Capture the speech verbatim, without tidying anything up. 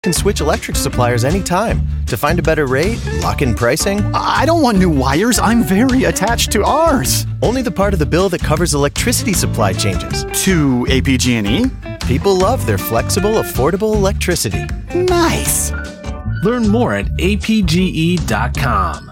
can switch electric suppliers anytime. To find a better rate, lock in pricing. I don't want new wires. I'm very attached to ours. Only the part of the bill that covers electricity supply changes. To A P G and E? People love their flexible, affordable electricity. Nice. Learn more at A P G E dot com.